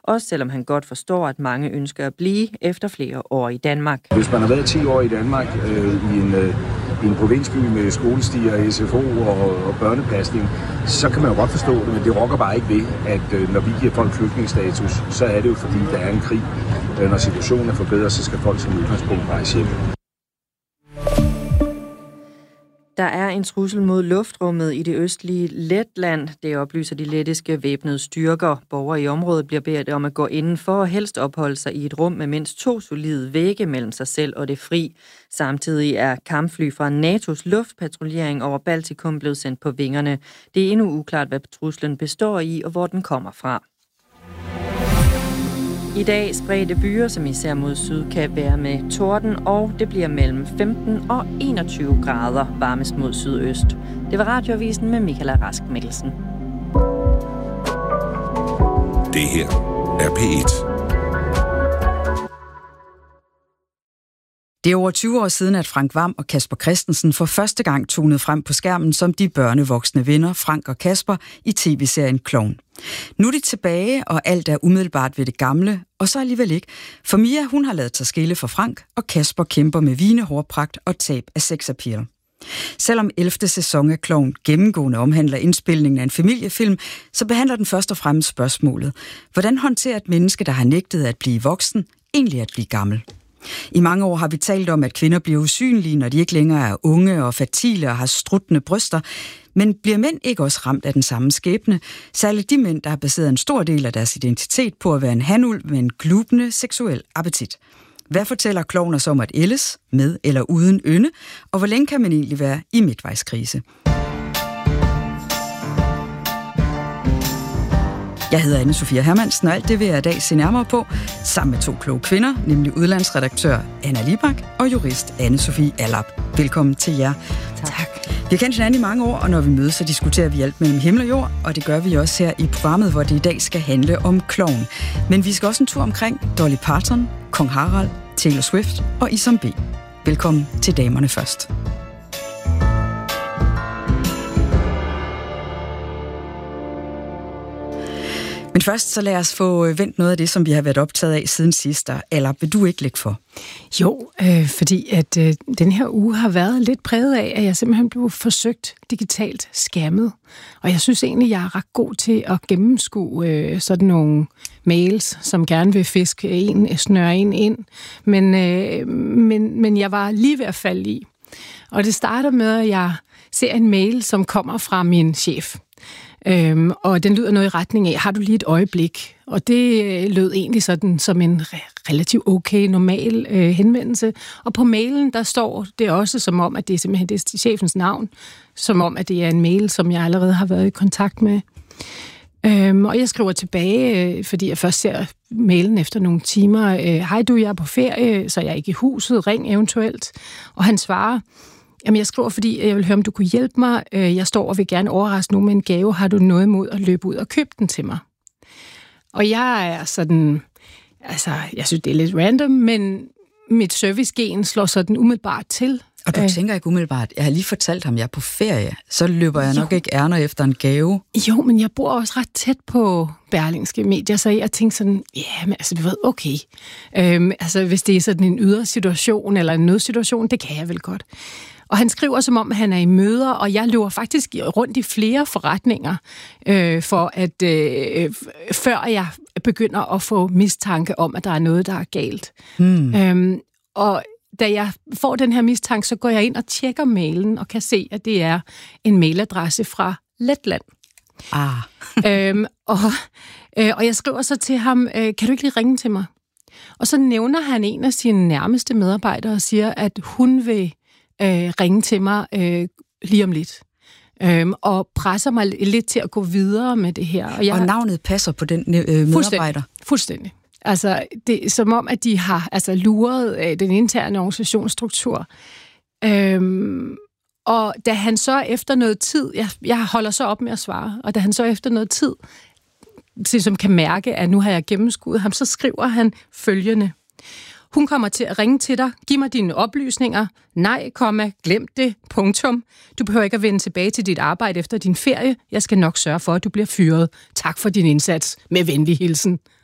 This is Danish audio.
også selvom han godt forstår, at mange ønsker at blive efter flere år i Danmark. Hvis man har været 10 år i Danmark i en provinsby med skolestier, SFO og børnepasning, så kan man jo godt forstå det, men det rokker bare ikke ved, at når vi giver folk flygtningestatus, så er det jo fordi, der er en krig. Når situationen er forbedret, så skal folk som udgangspunkt rejse hjem. Der er en trussel mod luftrummet i det østlige Letland. Det oplyser de lettiske væbnede styrker. Borgere i området bliver bedt om at gå indenfor og helst opholde sig i et rum med mindst 2 solide vægge mellem sig selv og det fri. Samtidig er kampfly fra NATO's luftpatruljering over Baltikum blevet sendt på vingerne. Det er endnu uklart, hvad truslen består i og hvor den kommer fra. I dag spredte byer, som især mod syd, kan være med torden, og det bliver mellem 15 og 21 grader varmest mod sydøst. Det var Radioavisen med Michaela Rask Mikkelsen. Det her er P1. Det er over 20 år siden, at Frank Hvam og Casper Christensen for første gang tonede frem på skærmen som de børnevoksne venner Frank og Casper i tv-serien Klovn. Nu er de tilbage, og alt er umiddelbart ved det gamle, og så alligevel ikke. For Mia, hun har ladet sig skille fra Frank, og Casper kæmper med vigende hårpragt og tab af sexappeal. Selvom 11. sæson af Klovn gennemgående omhandler indspilningen af en familiefilm, så behandler den først og fremmest spørgsmålet: hvordan håndterer et menneske, der har nægtet at blive voksen, egentlig at blive gammel? I mange år har vi talt om, at kvinder bliver usynlige, når de ikke længere er unge og fertile og har struttende bryster. Men bliver mænd ikke også ramt af den samme skæbne? Særligt de mænd, der har baseret en stor del af deres identitet på at være en hanulv med en glubende seksuel appetit. Hvad fortæller Klovn os om at ældes, med eller uden ynde? Og hvor længe kan man egentlig være i midtvejskrise? Jeg hedder Anne-Sophia Hermansen, og alt det vil jeg i dag se nærmere på, sammen med 2 kloge kvinder, nemlig udlandsredaktør Anna Libak og jurist Anne-Sophie Allap. Velkommen til jer. Tak. Vi har kendt hinanden i mange år, og når vi mødes, så diskuterer vi alt mellem himmel og jord, og det gør vi også her i programmet, hvor det i dag skal handle om Klovn. Men vi skal også en tur omkring Dolly Parton, Kong Harald, Taylor Swift og Isam B. Velkommen til damerne først. Men først så lad os få vendt noget af det, som vi har været optaget af siden sidst. Eller vil du ikke lægge for? Jo, fordi at den her uge har været lidt præget af, at jeg simpelthen blev forsøgt digitalt scammet. Og jeg synes egentlig, jeg er ret god til at gennemskue sådan nogle mails, som gerne vil snøre en ind. Men jeg var lige ved at falde i. Og det starter med, at jeg ser en mail, som kommer fra min chef. Og den lyder noget i retning af, har du lige et øjeblik? Og det lød egentlig sådan som en relativt okay, normal henvendelse. Og på mailen, der står det også som om, at det er simpelthen det er chefens navn. Som om, at det er en mail, som jeg allerede har været i kontakt med. Og jeg skriver tilbage, fordi jeg først ser mailen efter nogle timer. Hej du, jeg er på ferie, så jeg er ikke i huset. Ring eventuelt. Og han svarer: jamen, jeg skriver, fordi jeg vil høre, om du kunne hjælpe mig. Jeg står og vil gerne overraske nogen med en gave. Har du noget imod at løbe ud og købe den til mig? Og jeg er sådan... Altså, jeg synes, det er lidt random, men mit servicegen slår sådan umiddelbart til. Og du tænker ikke umiddelbart, jeg har lige fortalt ham, jeg er på ferie, så løber jeg nok ikke ærner efter en gave. Jo, men jeg bor også ret tæt på Berlingske Medier, så jeg tænkte sådan, ja, men altså, du ved, okay. Altså, hvis det er sådan en ydersituation eller en nødsituation, det kan jeg vel godt. Og han skriver som om, at han er i møder, og jeg løber faktisk rundt i flere forretninger, for at før jeg begynder at få mistanke om, at der er noget, der er galt. Og da jeg får den her mistanke, så går jeg ind og tjekker mailen, og kan se, at det er en mailadresse fra Letland. Og jeg skriver så til ham, kan du ikke lige ringe til mig? Og så nævner han en af sine nærmeste medarbejdere og siger, at hun vil ringe til mig lige om lidt. Og presser mig lidt til at gå videre med det her. Og navnet passer på den medarbejder? Fuldstændig. Altså, det er som om, at de har luret den interne organisationsstruktur. Og da han så efter noget tid, jeg holder så op med at svare, og da han så efter noget tid, som kan mærke, at nu har jeg gennemskuet ham, så skriver han følgende: hun kommer til at ringe til dig. Giv mig dine oplysninger. Nej, glem det. Punktum. Du behøver ikke at vende tilbage til dit arbejde efter din ferie. Jeg skal nok sørge for, at du bliver fyret. Tak for din indsats. Med venlig hilsen.